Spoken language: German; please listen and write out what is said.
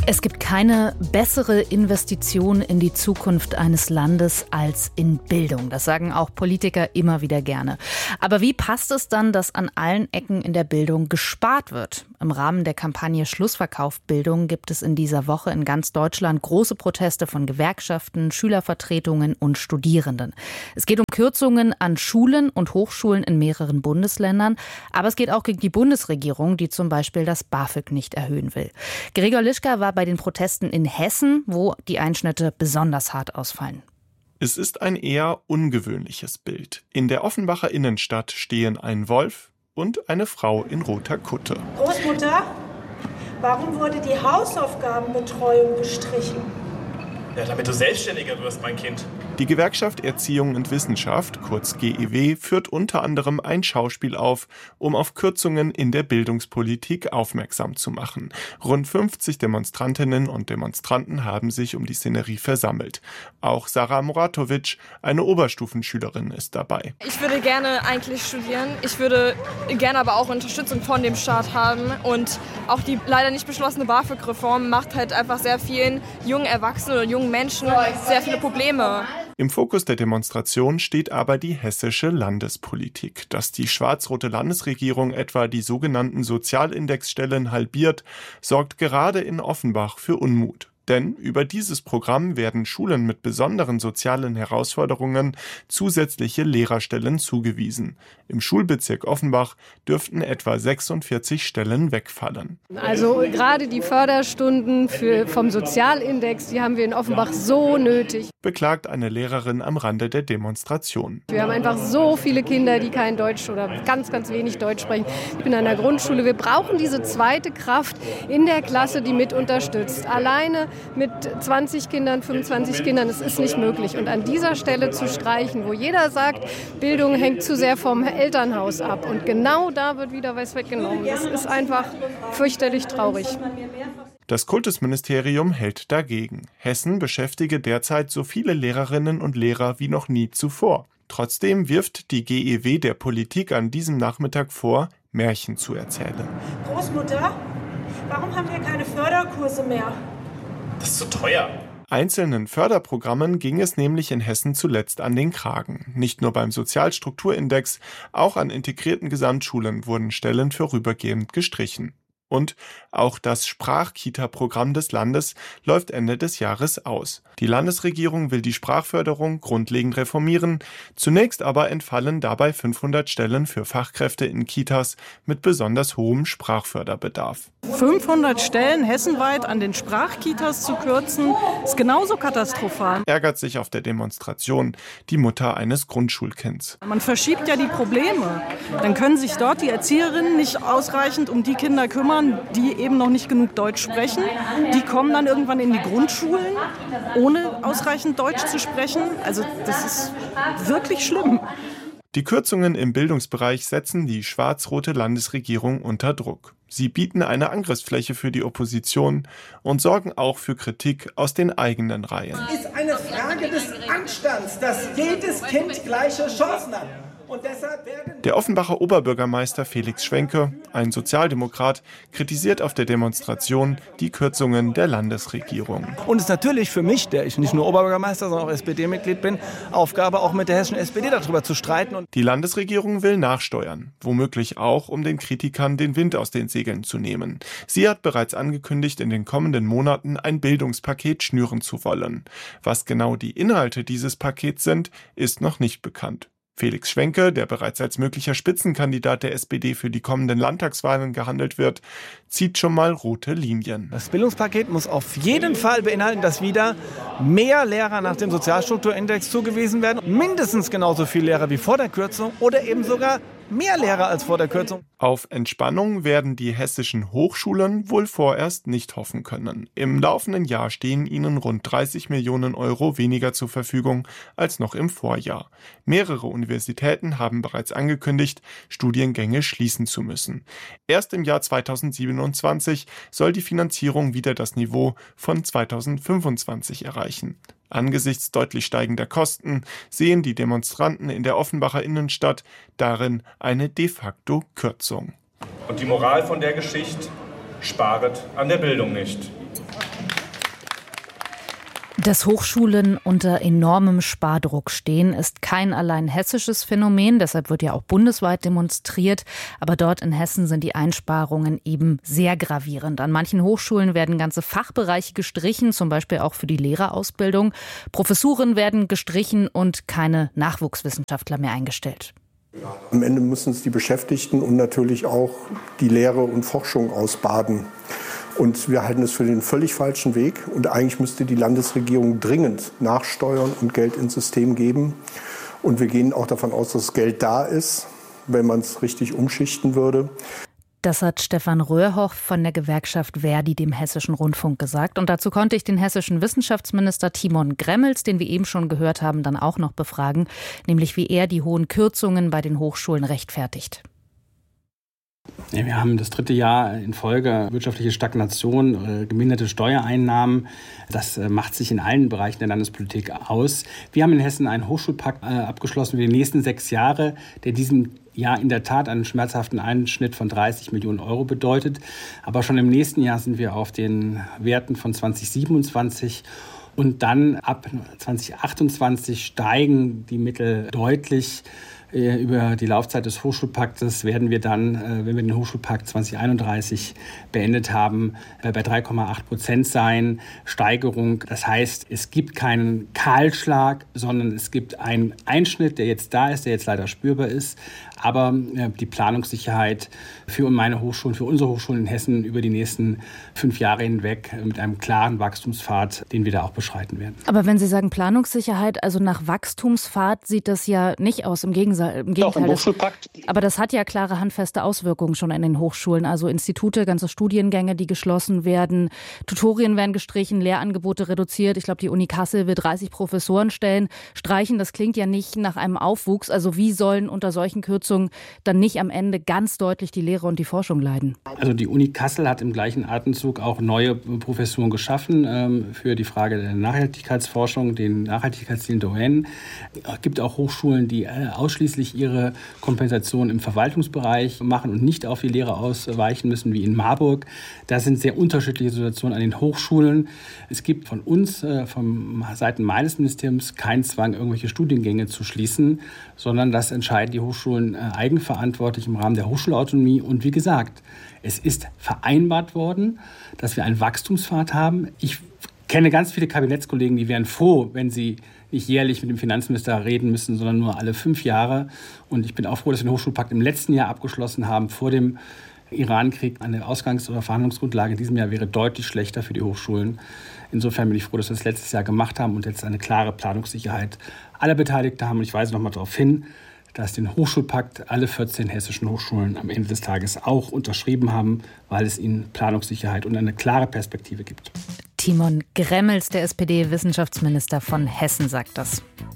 Es gibt keine bessere Investition in die Zukunft eines Landes als in Bildung. Das sagen auch Politiker immer wieder gerne. Aber wie passt es dann, dass an allen Ecken in der Bildung gespart wird? Im Rahmen der Kampagne Schlussverkauf Bildung gibt es in dieser Woche in ganz Deutschland große Proteste von Gewerkschaften, Schülervertretungen und Studierenden. Es geht um Kürzungen an Schulen und Hochschulen in mehreren Bundesländern. Aber es geht auch gegen die Bundesregierung, die zum Beispiel das BAföG nicht erhöhen will. Gregor Lischka war bei den Protesten in Hessen, wo die Einschnitte besonders hart ausfallen. Es ist ein eher ungewöhnliches Bild. In der Offenbacher Innenstadt stehen ein Wolf und eine Frau in roter Kutte. Großmutter, warum wurde die Hausaufgabenbetreuung gestrichen? Ja, damit du selbstständiger wirst, mein Kind. Die Gewerkschaft Erziehung und Wissenschaft, kurz GEW, führt unter anderem ein Schauspiel auf, um auf Kürzungen in der Bildungspolitik aufmerksam zu machen. Rund 50 Demonstrantinnen und Demonstranten haben sich um die Szenerie versammelt. Auch Sarah Muratovic, eine Oberstufenschülerin, ist dabei. Ich würde gerne eigentlich studieren. Ich würde gerne aber auch Unterstützung von dem Staat haben. Und auch die leider nicht beschlossene BAföG-Reform macht halt einfach sehr vielen jungen Erwachsenen oder jungen Menschen sehr viele Probleme. Im Fokus der Demonstration steht aber die hessische Landespolitik. Dass die schwarz-rote Landesregierung etwa die sogenannten Sozialindexstellen halbiert, sorgt gerade in Offenbach für Unmut. Denn über dieses Programm werden Schulen mit besonderen sozialen Herausforderungen zusätzliche Lehrerstellen zugewiesen. Im Schulbezirk Offenbach dürften etwa 46 Stellen wegfallen. Also gerade die Förderstunden vom Sozialindex, die haben wir in Offenbach so nötig. Beklagt eine Lehrerin am Rande der Demonstration. Wir haben einfach so viele Kinder, die kein Deutsch oder ganz, ganz wenig Deutsch sprechen. Ich bin an der Grundschule. Wir brauchen diese zweite Kraft in der Klasse, die mit unterstützt. Alleine mit 20 Kindern, 25 Kindern, das ist nicht möglich. Und an dieser Stelle zu streichen, wo jeder sagt, Bildung hängt zu sehr vom Elternhaus ab. Und genau da wird wieder was weggenommen. Das ist einfach fürchterlich traurig. Das Kultusministerium hält dagegen. Hessen beschäftige derzeit so viele Lehrerinnen und Lehrer wie noch nie zuvor. Trotzdem wirft die GEW der Politik an diesem Nachmittag vor, Märchen zu erzählen. Großmutter, warum haben wir keine Förderkurse mehr? Das ist zu teuer. Einzelnen Förderprogrammen ging es nämlich in Hessen zuletzt an den Kragen. Nicht nur beim Sozialstrukturindex, auch an integrierten Gesamtschulen wurden Stellen vorübergehend gestrichen. Und auch das Sprachkita-Programm des Landes läuft Ende des Jahres aus. Die Landesregierung will die Sprachförderung grundlegend reformieren. Zunächst aber entfallen dabei 500 Stellen für Fachkräfte in Kitas mit besonders hohem Sprachförderbedarf. 500 Stellen hessenweit an den Sprachkitas zu kürzen, ist genauso katastrophal. Ärgert sich auf der Demonstration die Mutter eines Grundschulkinds. Man verschiebt ja die Probleme. Dann können sich dort die Erzieherinnen nicht ausreichend um die Kinder kümmern, die eben noch nicht genug Deutsch sprechen. Die kommen dann irgendwann in die Grundschulen, ohne ausreichend Deutsch zu sprechen. Also das ist wirklich schlimm. Die Kürzungen im Bildungsbereich setzen die schwarz-rote Landesregierung unter Druck. Sie bieten eine Angriffsfläche für die Opposition und sorgen auch für Kritik aus den eigenen Reihen. Es ist eine Frage des Anstands, dass jedes Kind gleiche Chancen hat. Und deshalb der Offenbacher Oberbürgermeister Felix Schwenke, ein Sozialdemokrat, kritisiert auf der Demonstration die Kürzungen der Landesregierung. Und es ist natürlich für mich, der ich nicht nur Oberbürgermeister, sondern auch SPD-Mitglied bin, Aufgabe auch mit der hessischen SPD darüber zu streiten. Die Landesregierung will nachsteuern, womöglich auch, um den Kritikern den Wind aus den Segeln zu nehmen. Sie hat bereits angekündigt, in den kommenden Monaten ein Bildungspaket schnüren zu wollen. Was genau die Inhalte dieses Pakets sind, ist noch nicht bekannt. Felix Schwenke, der bereits als möglicher Spitzenkandidat der SPD für die kommenden Landtagswahlen gehandelt wird, zieht schon mal rote Linien. Das Bildungspaket muss auf jeden Fall beinhalten, dass wieder mehr Lehrer nach dem Sozialstrukturindex zugewiesen werden. Mindestens genauso viele Lehrer wie vor der Kürzung oder eben sogar mehr Lehrer als vor der Kürzung. Auf Entspannung werden die hessischen Hochschulen wohl vorerst nicht hoffen können. Im laufenden Jahr stehen ihnen rund 30 Millionen Euro weniger zur Verfügung als noch im Vorjahr. Mehrere Universitäten haben bereits angekündigt, Studiengänge schließen zu müssen. Erst im Jahr 2027 soll die Finanzierung wieder das Niveau von 2025 erreichen. Angesichts deutlich steigender Kosten sehen die Demonstranten in der Offenbacher Innenstadt darin eine de facto Kürzung. Und die Moral von der Geschichte: Sparet an der Bildung nicht. Dass Hochschulen unter enormem Spardruck stehen, ist kein allein hessisches Phänomen. Deshalb wird ja auch bundesweit demonstriert. Aber dort in Hessen sind die Einsparungen eben sehr gravierend. An manchen Hochschulen werden ganze Fachbereiche gestrichen, zum Beispiel auch für die Lehrerausbildung. Professuren werden gestrichen und keine Nachwuchswissenschaftler mehr eingestellt. Am Ende müssen es die Beschäftigten und natürlich auch die Lehre und Forschung ausbaden. Und wir halten es für den völlig falschen Weg. Und eigentlich müsste die Landesregierung dringend nachsteuern und Geld ins System geben. Und wir gehen auch davon aus, dass Geld da ist, wenn man es richtig umschichten würde. Das hat Stefan Röhrhoff von der Gewerkschaft ver.di dem Hessischen Rundfunk gesagt. Und dazu konnte ich den hessischen Wissenschaftsminister Timon Gremmels, den wir eben schon gehört haben, dann auch noch befragen, nämlich wie er die hohen Kürzungen bei den Hochschulen rechtfertigt. Ja, wir haben das 3. Jahr in Folge wirtschaftliche Stagnation, geminderte Steuereinnahmen. Das macht sich in allen Bereichen der Landespolitik aus. Wir haben in Hessen einen Hochschulpakt abgeschlossen für die nächsten 6 Jahre, der diesem Jahr in der Tat einen schmerzhaften Einschnitt von 30 Millionen Euro bedeutet. Aber schon im nächsten Jahr sind wir auf den Werten von 2027. Und dann ab 2028 steigen die Mittel deutlich. Über die Laufzeit des Hochschulpaktes werden wir dann, wenn wir den Hochschulpakt 2031 beendet haben, bei 3,8% sein. Steigerung. Das heißt, es gibt keinen Kahlschlag, sondern es gibt einen Einschnitt, der jetzt da ist, der jetzt leider spürbar ist. Aber die Planungssicherheit für meine Hochschulen, für unsere Hochschulen in Hessen über die nächsten 5 Jahre hinweg mit einem klaren Wachstumspfad, den wir da auch beschreiten werden. Aber wenn Sie sagen Planungssicherheit, also nach Wachstumspfad sieht das ja nicht aus. Im Gegenteil. Doch, im Hochschulpakt. Aber das hat ja klare handfeste Auswirkungen schon in den Hochschulen. Also Institute, ganze Studiengänge, die geschlossen werden. Tutorien werden gestrichen, Lehrangebote reduziert. Ich glaube, die Uni Kassel will 30 Professorenstellen streichen. Das klingt ja nicht nach einem Aufwuchs. Also wie sollen unter solchen Kürzungen dann nicht am Ende ganz deutlich die Lehre und die Forschung leiden? Also die Uni Kassel hat im gleichen Atemzug auch neue Professuren geschaffen für die Frage der Nachhaltigkeitsforschung, den Nachhaltigkeitszielen der UN. Es gibt auch Hochschulen, die ausschließlich ihre Kompensation im Verwaltungsbereich machen und nicht auf die Lehre ausweichen müssen, wie in Marburg. Da sind sehr unterschiedliche Situationen an den Hochschulen. Es gibt von uns, von Seiten meines Ministeriums, keinen Zwang, irgendwelche Studiengänge zu schließen, sondern das entscheiden die Hochschulen eigenverantwortlich im Rahmen der Hochschulautonomie. Und wie gesagt, es ist vereinbart worden, dass wir einen Wachstumspfad haben. Ich kenne ganz viele Kabinettskollegen, die wären froh, wenn sie nicht jährlich mit dem Finanzminister reden müssen, sondern nur alle 5 Jahre. Und ich bin auch froh, dass wir den Hochschulpakt im letzten Jahr abgeschlossen haben, vor dem Irankrieg. Eine Ausgangs- oder Verhandlungsgrundlage in diesem Jahr wäre deutlich schlechter für die Hochschulen. Insofern bin ich froh, dass wir das letztes Jahr gemacht haben und jetzt eine klare Planungssicherheit aller Beteiligten haben. Und ich weise noch mal darauf hin, dass den Hochschulpakt alle 14 hessischen Hochschulen am Ende des Tages auch unterschrieben haben, weil es ihnen Planungssicherheit und eine klare Perspektive gibt. Timon Gremmels, der SPD-Wissenschaftsminister von Hessen, sagt das.